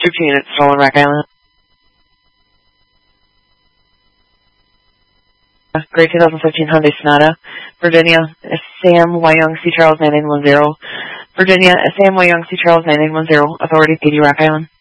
Troop 2 units, stolen Rock Island. Gray 2015 Hyundai Sonata. Virginia, Sam Wyong C. Charles 9910. Virginia, Sam Wyong C. Charles 9910. Authority, PD Rock Island.